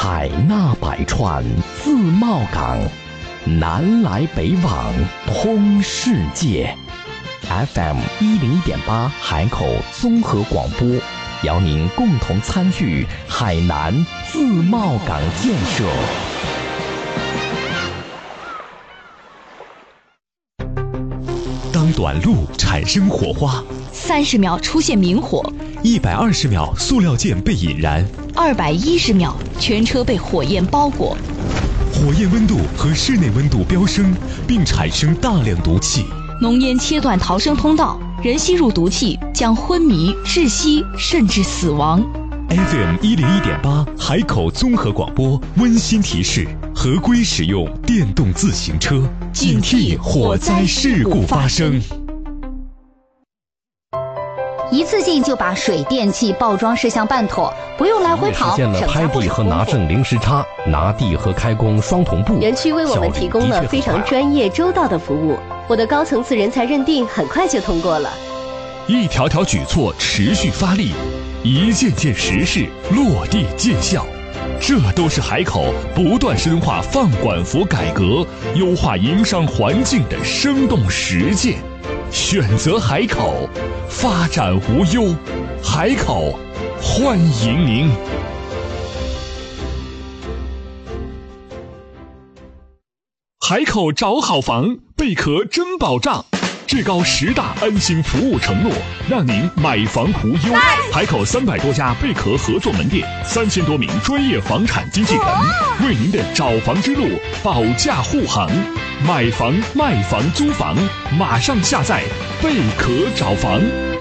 海纳百川，自贸港，南来北往，通世界。FM 101.8海口综合广播，邀您共同参与海南自贸港建设。当短路产生火花 ，30秒出现明火 ，120秒塑料件被引燃 ，210秒全车被火焰包裹， 火焰温度和室内温度飙升，并产生大量毒气。 浓烟切断逃生通道，人吸入毒气将昏迷、窒息甚至死亡。 FM 101.8海口综合广播温馨提示：合规使用电动自行车，警惕火灾事故发生。 一次性就把水电气报装事项办妥，不用来回跑， 实现了拍地和拿证零时差，拿地和开工双同步。 园区为我们提供了非常专业周到的服务，我的高层次人才认定很快就通过了。 一条条举措持续发力，一件件实事落地见效，这都是海口不断深化放管服改革、优化营商环境的生动实践。选择海口，发展无忧。海口，欢迎您。海口找好房，贝壳真保障。至高10大安心服务承诺，让您买房无忧。海口300多家贝壳合作门店，3000多名专业房产经纪人，为您的找房之路保驾护航。买房、卖房、租房，马上下载贝壳找房。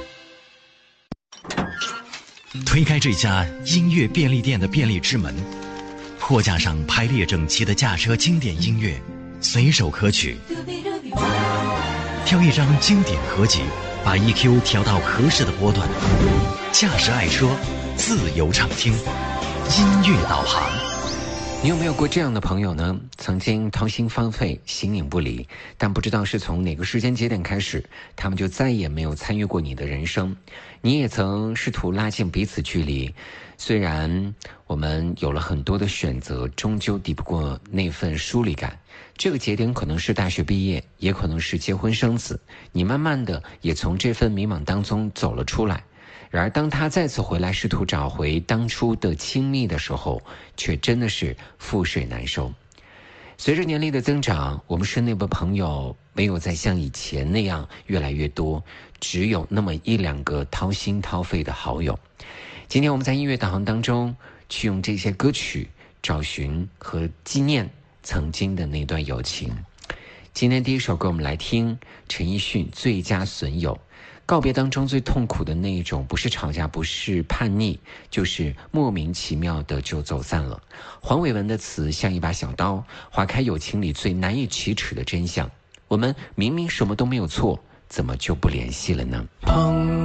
推开这家音乐便利店的便利之门，货架上排列整齐的驾车经典音乐，随手可取。挑一张经典合集，把 EQ 调到合适的波段，驾驶爱车，自由畅听，音乐导航。 你有没有过这样的朋友呢？曾经掏心掏肺、形影不离，但不知道是从哪个时间节点开始，他们就再也没有参与过你的人生。你也曾试图拉近彼此距离，虽然我们有了很多的选择，终究抵不过那份疏离感。这个节点可能是大学毕业，也可能是结婚生子，你慢慢的也从这份迷茫当中走了出来。然而当他再次回来试图找回当初的亲密的时候，却真的是覆水难收。随着年龄的增长，我们身边的朋友没有再像以前那样越来越多，只有那么1-2个掏心掏肺的好友。今天我们在音乐导航当中去用这些歌曲找寻和纪念曾经的那段友情。今天第一首歌我们来听陈奕迅《最佳损友》。告别当中最痛苦的那一种，不是吵架，不是叛逆，就是莫名其妙的就走散了。黄伟文的词像一把小刀，划开友情里最难以启齿的真相。我们明明什么都没有错，怎么就不联系了呢？